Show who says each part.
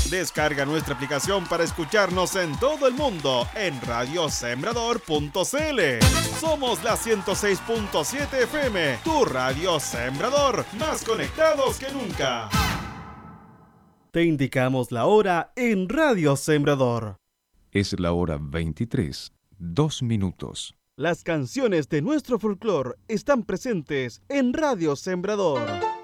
Speaker 1: Descarga nuestra aplicación para escucharnos en todo el mundo en radiosembrador.cl. Somos la 106.7 FM, tu radio Sembrador, más conectados que nunca. Te indicamos la hora en Radio Sembrador.
Speaker 2: Es la hora 23, 2 minutos.
Speaker 1: Las canciones de nuestro folclore están presentes en Radio Sembrador.